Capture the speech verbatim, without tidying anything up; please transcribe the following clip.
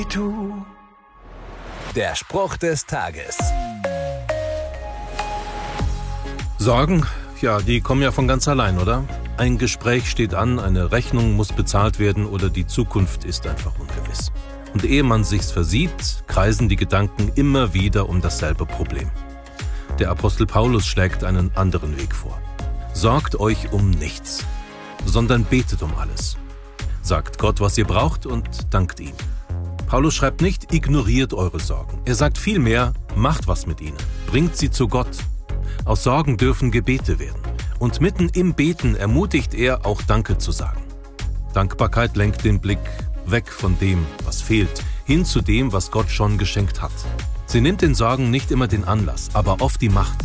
Der Spruch des Tages. Sorgen? Ja, die kommen ja von ganz allein, oder? Ein Gespräch steht an, eine Rechnung muss bezahlt werden oder die Zukunft ist einfach ungewiss. Und ehe man sich's versieht, kreisen die Gedanken immer wieder um dasselbe Problem. Der Apostel Paulus schlägt einen anderen Weg vor. Sorgt euch um nichts, sondern betet um alles. Sagt Gott, was ihr braucht und dankt ihm. Paulus schreibt nicht, ignoriert eure Sorgen. Er sagt vielmehr, macht was mit ihnen, bringt sie zu Gott. Aus Sorgen dürfen Gebete werden. Und mitten im Beten ermutigt er, auch Danke zu sagen. Dankbarkeit lenkt den Blick weg von dem, was fehlt, hin zu dem, was Gott schon geschenkt hat. Sie nimmt den Sorgen nicht immer den Anlass, aber oft die Macht.